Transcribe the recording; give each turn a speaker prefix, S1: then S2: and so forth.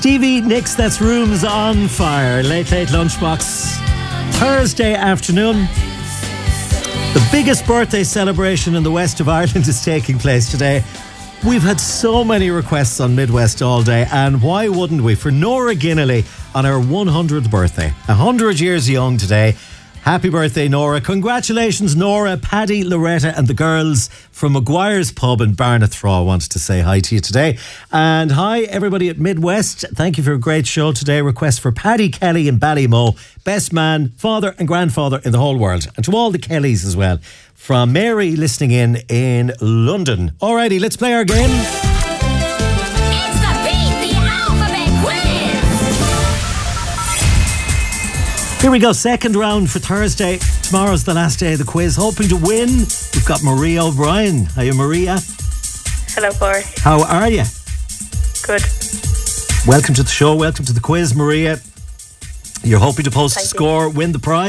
S1: Stevie Nicks, that's Rooms on Fire. Late Lunchbox. Thursday afternoon. The biggest birthday celebration in the west of Ireland is taking place today. We've had so many requests on Midwest all day, and why wouldn't we? For Nora Ginnelly on her 100th birthday. 100 years young today. Happy birthday, Nora. Congratulations, Nora, Paddy, Loretta and the girls from Maguire's Pub in Barnathraw wanted to say hi to you today. And hi, everybody at Midwest. Thank you for a great show today. Request for Paddy Kelly in Ballymo. Best man, father and grandfather in the whole world. And to all the Kellys as well. From Mary listening in London. Alrighty, let's play our game.
S2: It's the Beat the Alphabet Quiz.
S1: Here we go, second round for Thursday. Tomorrow's the last day of the quiz. Hoping to win, we've got Maria O'Brien. Hiya, Maria.
S3: Hello, Boris.
S1: How are you?
S3: Good.
S1: Welcome to the show. Welcome to the quiz, Maria. You're hoping to post a score, win the prize.